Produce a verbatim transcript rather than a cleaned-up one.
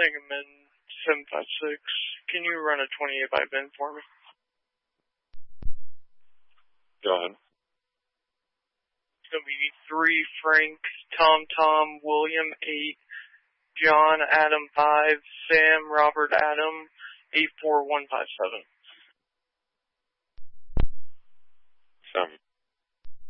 Sangamon seven five six. Can you run a twenty-eight by bin for me? Go ahead. It's going to be three, Frank, Tom, Tom, William, eight, John, Adam, five, Sam, Robert, Adam, eight four one five seven. Seven.